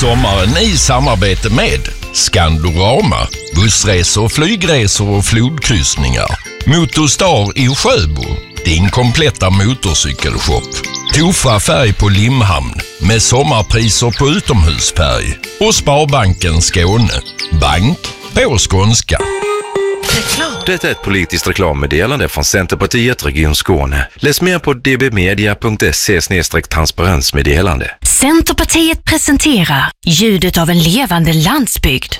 sommaren i samarbete med Skandorama, bussresor, flygresor och flodkryssningar. Motorstar i Sjöbo, din kompletta motorcykelshop. Tofa färg på Limhamn med sommarpriser på utomhusfärg. Och Sparbanken Skåne, bank på skånska. Det är ett politiskt reklammeddelande från Centerpartiet Region Skåne. Läs mer på dbmedia.se/transparensmeddelande. Centerpartiet presenterar ljudet av en levande landsbygd.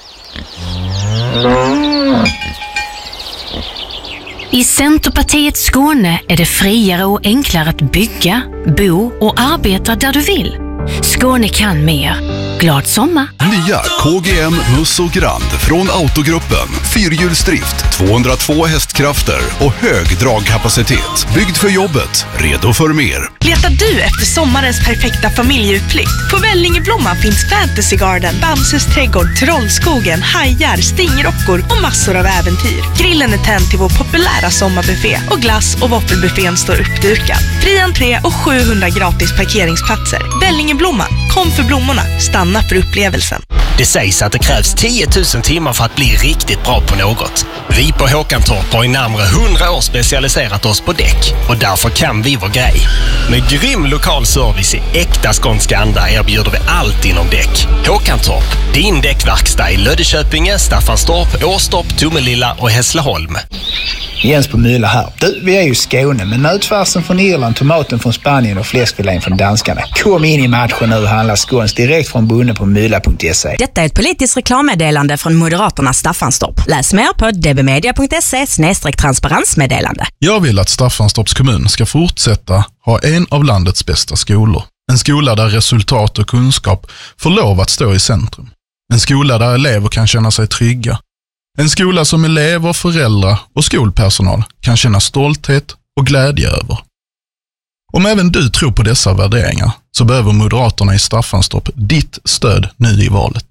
I Centerpartiet Skåne är det friare och enklare att bygga, bo och arbeta där du vill. Skåne kan mer. Glad sommar! Nya KGM Musso Grand från Autogruppen. Fyrhjulsdrift, 202 hästkrafter och hög dragkapacitet. Byggd för jobbet, redo för mer. Letar du efter sommarens perfekta familjeutflykt? På Vällingeblomman finns Fantasy Garden, Bamses trädgård, Trollskogen, hajar, stingrockor och massor av äventyr. Grillen är tänd till vår populära sommarbuffé och glass- och våffelbuffén står uppdukad. Fri entré och 700 gratis parkeringsplatser. Vällingeblomman, kom för blommorna, stanna för upplevelsen. Det sägs att det krävs 10 000 timmar för att bli riktigt bra på något. Vi på Håkantorp har i närmare 100 år specialiserat oss på däck och därför kan vi vår grej. Med grym lokal service i äkta skånska anda erbjuder vi allt inom däck. Håkantorp, din däckverkstad i Löddeköpinge, Staffanstorp, Åstorp, Tomelilla och Hässleholm. Jens på Mylla här. Du, vi är ju i Skåne, men nötfärsen från Irland, tomaten från Spanien och fläskfilén från danskarna. Kom in i matchen nu och handla skåns direkt från bonden på mylla.se. Detta är ett politiskt reklammeddelande från Moderaterna Staffanstorp. Läs mer på dbmedia.se/transparensmeddelande. Jag vill att Staffanstorps kommun ska fortsätta ha en av landets bästa skolor. En skola där resultat och kunskap får lov att stå i centrum. En skola där elever kan känna sig trygga. En skola som elever, föräldrar och skolpersonal kan känna stolthet och glädje över. Om även du tror på dessa värderingar så behöver Moderaterna i Staffanstorp ditt stöd nu i valet.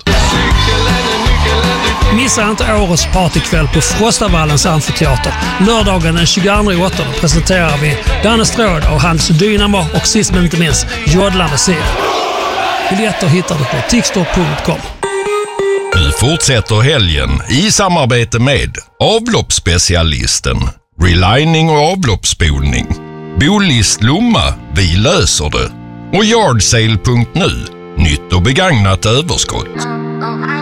Missa inte årets partykväll på Frostavallens amfiteater. Lördagen den 22/8 presenterar vi Danne Stråd och hans Dynamo och sist men inte minst Jodlande Ser. Biljetter hittar du på tixtor.com. Nu fortsätter helgen i samarbete med avloppsspecialisten, relining och avloppsspolning, Bolist Lomma, vi löser det, och Yardsale.nu, nytt och begagnat överskott.